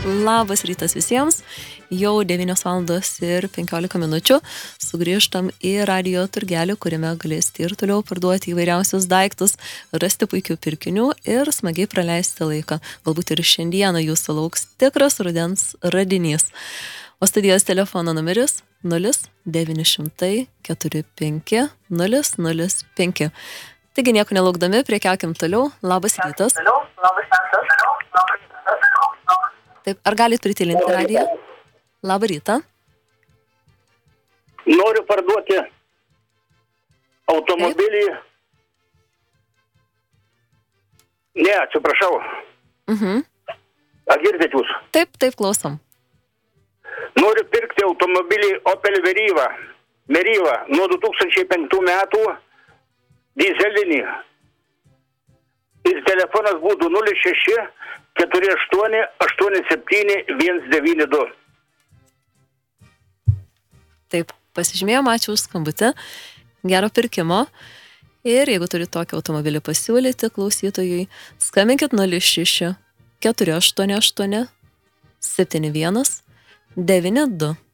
Labas rytas visiems, jau 9:15 sugrįžtam į radijo turgelį, kuriame galėsite ir toliau parduoti įvairiausius daiktus, rasti puikių pirkinių ir smagiai praleisti laiką. Galbūt ir šiandieną jūsų lauks tikras rudens radinys. O studijos telefono numeris 0900 45 005. Taigi nieko nelaukdami, prekiaukim toliau. Labas rytas. Taip, ar galit pritilinti radiją? Labą rytą. Noriu parduoti automobilį. Taip. Ne, atsiprašau. Ar girdite jūs? Taip, klausom. Noriu pirkti automobilį Opel Meriva nuo 2005 metų dizelinį. Ir telefonas būtų 06 48 87 192. Taip, pasižymėjom, ačiū už skambutį. Gero pirkimo. Ir jeigu turite tokį automobilį pasiūlyti klausytojui, skambinkit 06 488 71 92.